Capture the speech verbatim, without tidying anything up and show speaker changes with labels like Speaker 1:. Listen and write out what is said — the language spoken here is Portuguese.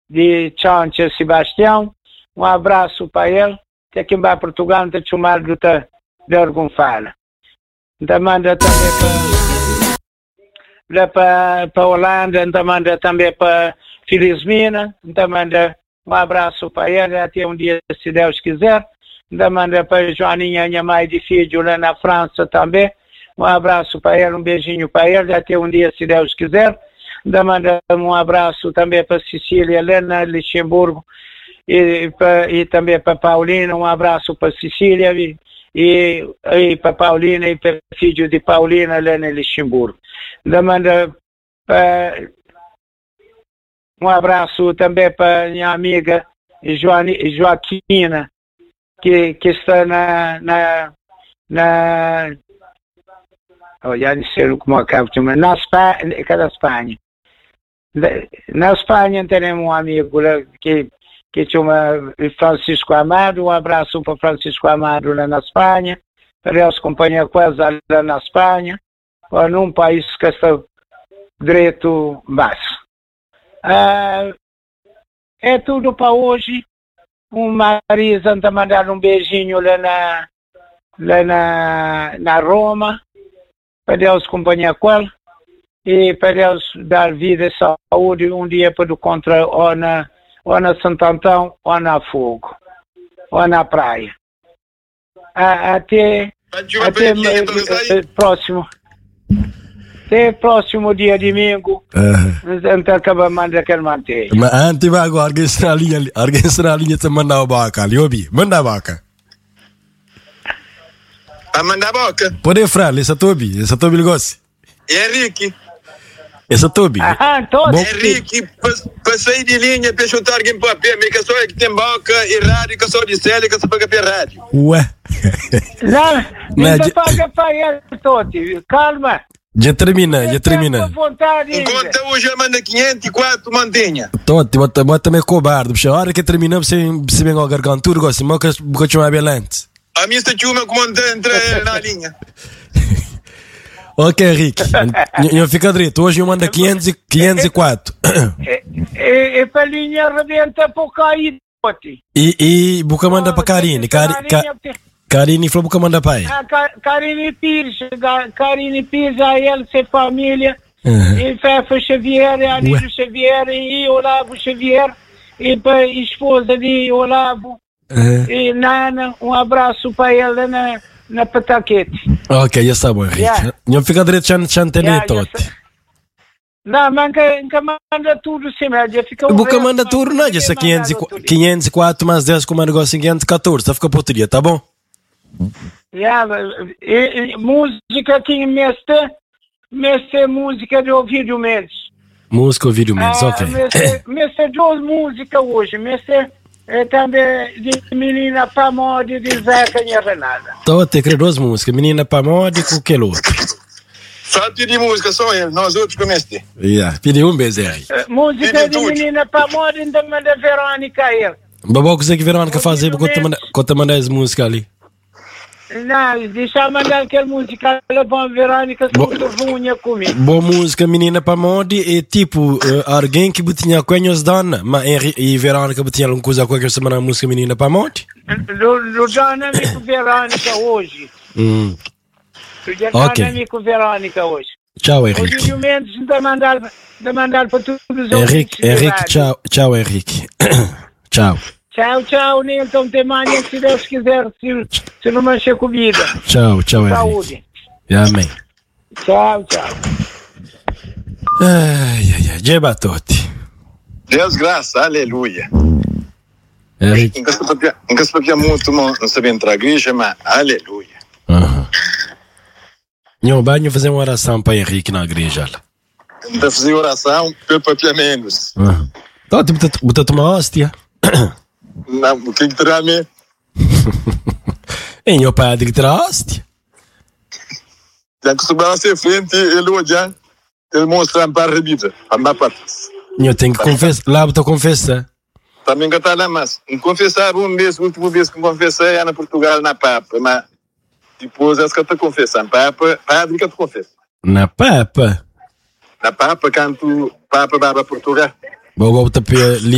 Speaker 1: de Chancha Sebastião. Um abraço para ele. Até aqui em Portugal, não está chamado de algum fala. Então manda também para para para Holanda, então manda também para Felizmina, então manda um abraço para ele, até um dia, se Deus quiser. Então manda para Joaninha, minha mãe de filho, lá na França também. Um abraço para ele, um beijinho para ele, até um dia, se Deus quiser. Então manda um abraço também para Cecília, Helena, Luxemburgo, e, pra, e também para Paulina, um abraço para Cecília, e, e, e para Paulina e para filho de Paulina, Helena, Luxemburgo. Então manda pra, um abraço também para minha amiga Joani, Joaquina, que, que está na, na, na oh, já não sei como acabo de chamar, na Espanha, cada Espanha. Na Espanha temos um amigo que, que chama Francisco Amado, um abraço para Francisco Amado lá na Espanha, para eles companhia quase lá na Espanha, ou num país que está direito baixo. Ah, é tudo para hoje. O Marisa está mandando um beijinho lá na, lá na, na Roma, para Deus companhia com ele, e para Deus dar vida e saúde um dia para o contra ou na, ou na Santo Antão, ou na Fogo, ou na praia. Ah, até até eh, próximo. Até próximo dia domingo. Então acaba manda quer manter.
Speaker 2: Mas antes vai agora alguém será a linha, alguém será a linha de mandar o baca ali, ouvi, manda a baca.
Speaker 3: A mandar a boca.
Speaker 2: Pode frale, essa tobi, essa tobi gosta.
Speaker 3: Henrique.
Speaker 2: Essa tobi.
Speaker 1: Ah, todo.
Speaker 3: Henrique, para sair de linha, para chutar alguém para pé, mas que só é que tem boca e rádio, que só de série, que só paga para rádio.
Speaker 2: Ué.
Speaker 1: Não, não paga para ele, Toti. Calma.
Speaker 2: Já termina, já termina.
Speaker 3: Conta hoje, manda quinhentos e quatro mantinha.
Speaker 2: Toti, bota, bota meio cobarde, puxa. A hora que termina, você se vem ao gargantura, gosta, mas que vou chamar bem antes.
Speaker 3: A minha está chuma como entra na linha.
Speaker 2: Ok, Henrique. Eu fico direito. Hoje eu mando quinhentos e quatro.
Speaker 1: E para a linha arrebenta para o cair, Toti.
Speaker 2: E, e Buca manda para Karine. Karine falou Buca manda para aí.
Speaker 1: Karine Pires. Karine Pires, a ele, ser família. E Fefa Xavier, a Anísio Xavier, e Olavo Xavier. E para a esposa de Olavo. E Nana, um abraço para ele na, na Pataquete.
Speaker 2: Ok, já está bom, Henrique.
Speaker 1: Yeah.
Speaker 2: Não fica direito já antena todo.
Speaker 1: Não, mas nunca manda tudo sim, já fica.
Speaker 2: Buca manda tudo, não, já está quinhentos e quatro mais dez com o negócio quinhentos e catorze, tá fica portaria, tá bom?
Speaker 1: Yeah, e, e, música aqui em Mestre, Mestre música de Ovidio Mendes.
Speaker 2: Música Ovidio Mendes,
Speaker 1: ah,
Speaker 2: ok.
Speaker 1: Mestre, Mestre duas músicas hoje, Mestre. É também de Menina Pamode de Zeca e Renata.
Speaker 2: Estou a ter que duas músicas, Menina Pamode com que outro?
Speaker 3: Só pedir música, só ele, nós outros comecemos.
Speaker 2: Yeah, pedi um beijo aí.
Speaker 1: Uh, música Pedi de tudo. Menina Pamode e também da Verônica ele.
Speaker 2: Babá, o que você que Verônica fazer quando mandar essa música ali?
Speaker 1: Não, deixa eu mandar aquela música para a Verônica se runha comigo.
Speaker 2: Boa música, Menina Pamode, é tipo uh, alguém que tinha coelhos dona, mas e Verônica tinha uma coisa com a semana música Menina Pamode?
Speaker 1: Do dona amigo Verônica hoje.
Speaker 2: Hum.
Speaker 1: Do dona amigo Verônica hoje.
Speaker 2: Tchau, Henrique.
Speaker 1: Hoje o menos de mandar, de mandar para todos os
Speaker 2: Henrique, Henrique, tchau, tchau, Henrique. Tchau.
Speaker 1: Tchau, tchau, Nilton. Tem manhã, se Deus quiser, se, se não mancha comida.
Speaker 2: Tchau, tchau,
Speaker 1: saúde.
Speaker 2: Henrique. Amém.
Speaker 1: Tchau, tchau.
Speaker 2: Ai, ai, ai. Jeba Toti.
Speaker 3: Deus graça, aleluia.
Speaker 2: Henrique.
Speaker 3: Nunca se papia muito, não sabia entrar a igreja, mas aleluia.
Speaker 2: Aham. Não, banho fazer uma oração para Henrique na igreja.
Speaker 3: Não fazer oração, pelo papia menos.
Speaker 2: Aham. Toti, bota tomar hóstia.
Speaker 3: Não, o que que terá mesmo?
Speaker 2: Em o padre que terá hóstia.
Speaker 3: Já que souber ser frente, ele olhar, ele mostrar para a rebida, a minha parte.
Speaker 2: Eu tenho que confessar, lá eu confessar.
Speaker 3: Também que está lá, mas não confessar, uma vez, a última vez que confessei é na Portugal, na Papa, mas depois é que eu estou confessando, Papa, padre que eu te confesso.
Speaker 2: Na Papa?
Speaker 3: Na Papa, canto Papa, Baba, Portugal.
Speaker 2: Vou botar